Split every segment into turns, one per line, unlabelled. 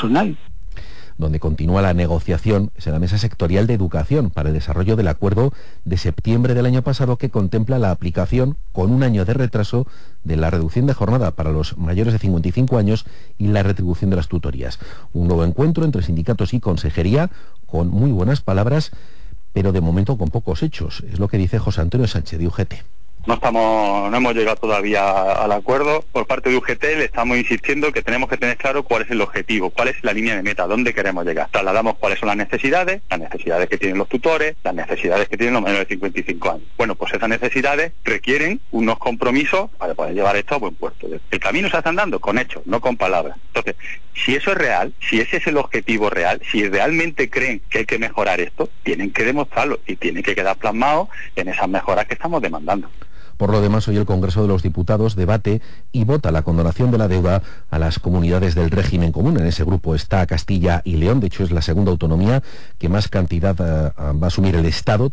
personal.
Donde continúa la negociación es en la Mesa Sectorial de Educación para el desarrollo del acuerdo de septiembre del año pasado que contempla la aplicación con un año de retraso de la reducción de jornada para los mayores de 55 años y la retribución de las tutorías. Un nuevo encuentro entre sindicatos y consejería con muy buenas palabras, pero de momento con pocos hechos. Es lo que dice José Antonio Sánchez de UGT.
No hemos llegado todavía al acuerdo. Por parte de UGT le estamos insistiendo que tenemos que tener claro cuál es el objetivo, cuál es la línea de meta, dónde queremos llegar. Trasladamos cuáles son las necesidades que tienen los tutores, las necesidades que tienen los menores de 55 años. Bueno, pues esas necesidades requieren unos compromisos para poder llevar esto a buen puerto. El camino se está andando con hechos, no con palabras. Entonces, si eso es real, si ese es el objetivo real, si realmente creen que hay que mejorar esto, tienen que demostrarlo y tiene que quedar plasmado en esas mejoras que estamos demandando.
Por lo demás, hoy el Congreso de los Diputados debate y vota la condonación de la deuda a las comunidades del régimen común. En ese grupo está Castilla y León. De hecho, es la segunda autonomía que más cantidad va a asumir el Estado,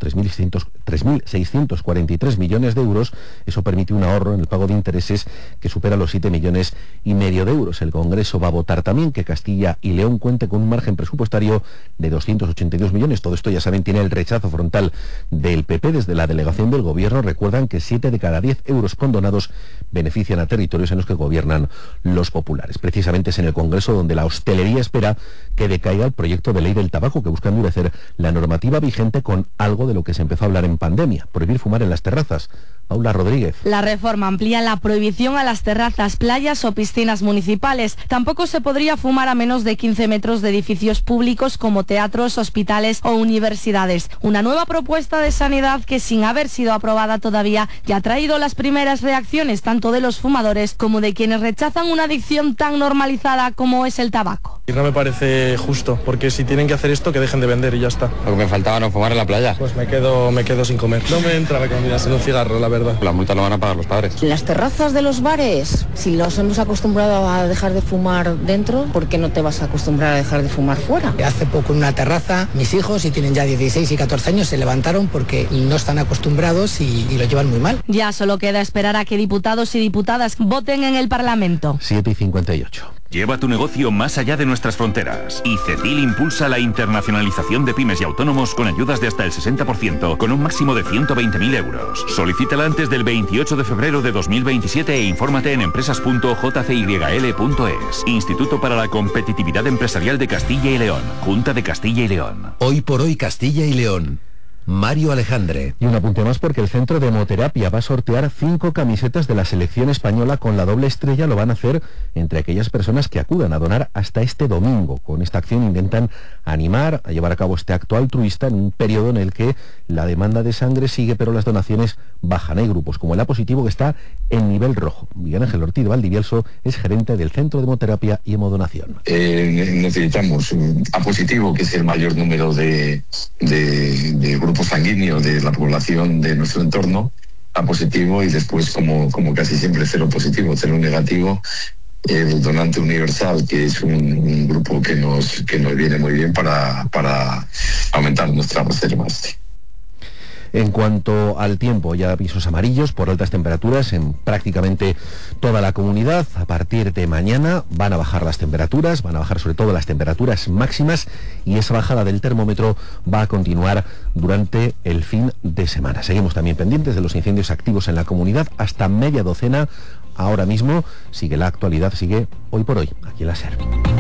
3.643 millones de euros. Eso permite un ahorro en el pago de intereses que supera los 7,5 millones de euros. El Congreso va a votar también que Castilla y León cuente con un margen presupuestario de 282 millones. Todo esto, ya saben, tiene el rechazo frontal del PP. Desde la delegación del Gobierno recuerdan que 7 de cada 10 euros condonados benefician a territorios en los que gobiernan los populares. Precisamente es en el Congreso donde la hostelería espera que decaiga el proyecto de ley del tabaco que busca endurecer la normativa vigente con algo de lo que se empezó a hablar en pandemia, prohibir fumar en las terrazas. Paula Rodríguez.
La reforma amplía la prohibición a las terrazas, playas o piscinas municipales. Tampoco se podría fumar a menos de 15 metros de edificios públicos como teatros, hospitales o universidades. Una nueva propuesta de sanidad que, sin haber sido aprobada todavía, ya ha traído las primeras reacciones tanto de los fumadores como de quienes rechazan una adicción tan normalizada como es el tabaco.
No me parece justo, porque si tienen que hacer esto, que dejen de vender y ya está.
Lo que me faltaba no fumar en la playa.
Pues me quedo sin comer. No me entra la comida sin un cigarro, la verdad.
La multa lo van a pagar los padres.
Las terrazas de los bares, si los hemos acostumbrado a dejar de fumar dentro, ¿por qué no te vas a acostumbrar a dejar de fumar fuera?
Hace poco en una terraza, mis hijos, y tienen ya 16 y 14 años, se levantaron porque no están acostumbrados y lo llevan muy mal.
Ya solo queda esperar a que diputados y diputadas voten en el Parlamento.
7:58.
Lleva tu negocio más allá de nuestras fronteras. Y CECIL impulsa la internacionalización de pymes y autónomos con ayudas de hasta el 60%, con un máximo de 120.000 euros. Solicítala antes del 28 de febrero de 2027 e infórmate en empresas.jcyl.es. Instituto para la Competitividad Empresarial de Castilla y León. Junta de Castilla y León.
Hoy por hoy Castilla y León. Mario Alejandre.
Y un apunte más porque el Centro de Hemoterapia va a sortear 5 camisetas de la selección española con la doble estrella. Lo van a hacer entre aquellas personas que acudan a donar hasta este domingo. Con esta acción intentan animar a llevar a cabo este acto altruista en un periodo en el que la demanda de sangre sigue, pero las donaciones bajan. Hay grupos como el A positivo que está en nivel rojo. Miguel Ángel Ortiz de Valdivielso es gerente del Centro de Hemoterapia y Hemodonación.
Necesitamos un A positivo, que es el mayor número de grupos sanguíneos de la población de nuestro entorno, A positivo, y después, como casi siempre, cero positivo, cero negativo, el donante universal, que es un grupo que nos viene muy bien para aumentar nuestras reservas.
En cuanto al tiempo, ya avisos amarillos por altas temperaturas en prácticamente toda la comunidad. A partir de mañana van a bajar las temperaturas, van a bajar sobre todo las temperaturas máximas, y esa bajada del termómetro va a continuar durante el fin de semana. Seguimos también pendientes de los incendios activos en la comunidad, hasta media docena. Ahora mismo sigue la actualidad, sigue Hoy por Hoy, aquí en la SER.